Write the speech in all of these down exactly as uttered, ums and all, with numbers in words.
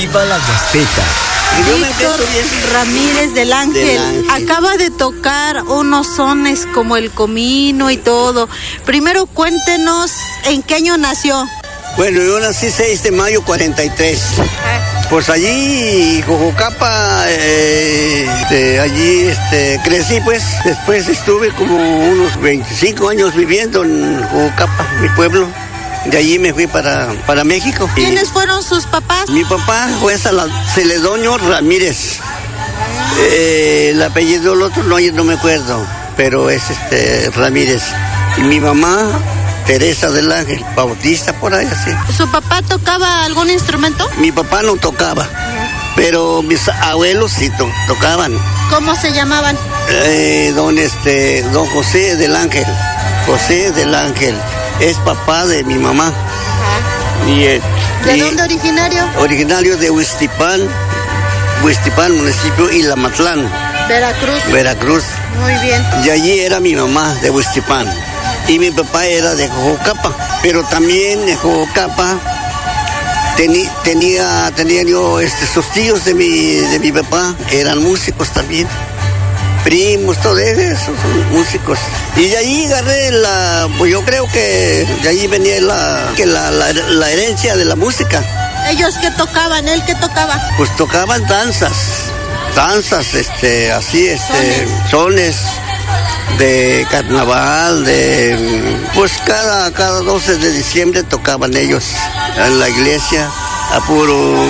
Viva la Huasteca. Víctor Ramírez del Ángel, del Ángel acaba de tocar unos sones como el comino y todo. Primero cuéntenos en qué año nació. Bueno, yo nací seis de mayo cuarenta y tres. Ah. Pues allí, Jojocapa, eh, este, allí este, crecí pues. Después estuve como unos veinticinco años viviendo en Jojocapa, mi pueblo. De allí me fui para, para México. ¿Quiénes fueron sus papás? Mi papá fue Celedonio Ramírez. Eh, el apellido del otro no, no me acuerdo, pero es este Ramírez. Y mi mamá, Teresa del Ángel, Bautista, por ahí así. ¿Su papá tocaba algún instrumento? Mi papá no tocaba, pero mis abuelos sí to- tocaban. ¿Cómo se llamaban? Eh, don, este, don José del Ángel. José del Ángel. Es papá de mi mamá. Ajá. Y, eh, ¿De y dónde originario? Originario de Huistipán, Huistipán, municipio Ilamatlán. Veracruz. Veracruz. Muy bien. Y allí era mi mamá de Huistipán. Y mi papá era de Jojocapa. Pero también en Jojocapa teni, tenía, tenía yo, este, sus tíos de mi, de mi papá eran músicos también. Primos, todo eso, son músicos. Y de ahí agarré la, pues yo creo que de ahí venía la, que la, la, la herencia de la música. ¿Ellos qué tocaban? ¿Él qué tocaba? Pues tocaban danzas, danzas, este, así, este, sones, sones de carnaval, de, pues cada, cada doce de diciembre tocaban ellos en la iglesia, a puro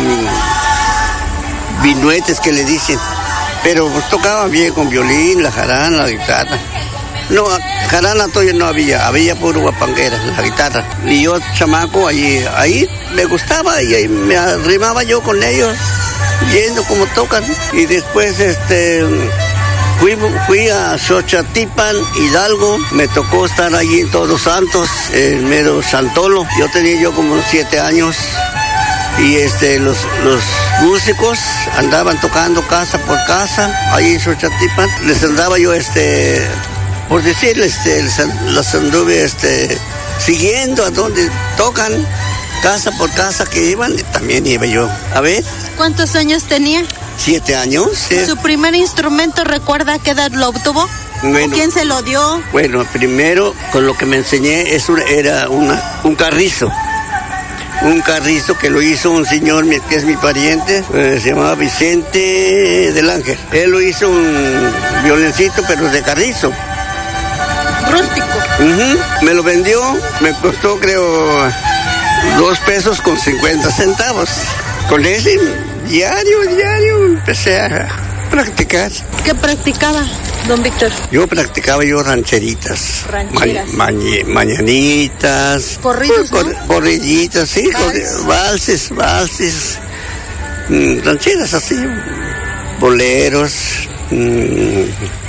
vinuetes que le dicen. Pero pues tocaban bien con violín, la jarana, la guitarra. No, jarana todavía no había, había puro guapanguera, la guitarra. Y yo, chamaco, allí, ahí me gustaba y ahí me arrimaba yo con ellos, viendo cómo tocan. Y después, este, fui, fui a Xochatipan, Hidalgo, me tocó estar allí en Todos Santos, en mero Santolo. Yo tenía yo como siete años. Y este, los, los músicos andaban tocando casa por casa, ahí en Xochatipan. Les andaba yo, este, por decirles, este, les, los anduve, este, siguiendo a donde tocan, casa por casa que iban, también iba yo. A ver. ¿Cuántos años tenía? Siete años. Sí. ¿Su primer instrumento recuerda qué edad lo obtuvo? Bueno, ¿quién se lo dio? Bueno, primero, con lo que me enseñé, es una, era una, un carrizo. Un carrizo que lo hizo un señor que es mi pariente, eh, se llamaba Vicente del Ángel. Él lo hizo un violoncito, pero de carrizo. Rústico. Uh-huh. Me lo vendió, me costó creo dos pesos con cincuenta centavos. Con ese diario, diario empecé a practicar. ¿Qué practicaba, don Víctor? Yo practicaba yo rancheritas. Rancheras. Ma- ma- mañanitas. Corridos, cor- ¿no? Corrillitas, sí. Vals. Valses, valses. Mm, rancheras así. Boleros. Mm,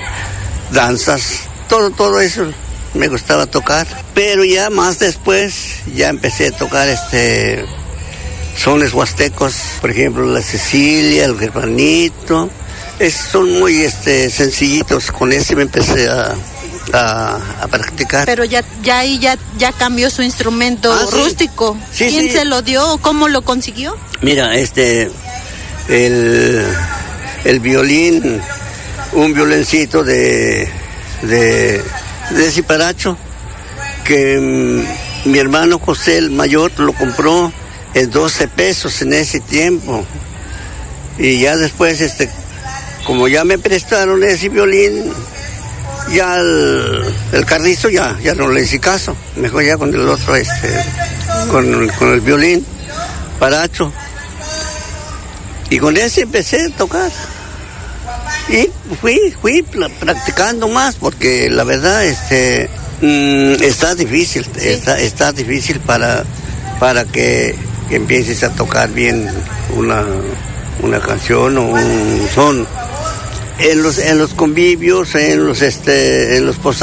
danzas. Todo, todo eso me gustaba tocar. Pero ya más después, ya empecé a tocar este... sones huastecos. Por ejemplo, la Cecilia, el Germanito. Es, son muy este, sencillitos, con ese me empecé a, a, a practicar. Pero ya, ya ahí ya, ya cambió su instrumento ah, rústico. Sí. Sí, ¿Quién sí. se lo dio o cómo lo consiguió? Mira, este, el, el violín, un violincito de, de, de ciparacho, que mm, mi hermano José el mayor lo compró en doce pesos en ese tiempo. Y ya después, este, como ya me prestaron ese violín, ya el, el carrizo ya, ya no le hice caso. Mejor ya con el otro, este, con, con el violín, paracho. Y con ese empecé a tocar. Y fui, fui practicando más, porque la verdad, este, mmm, está difícil, sí. está, está difícil para, para que, que empieces a tocar bien una, una canción o un son. En los, en los convivios, en los, este, en los posados.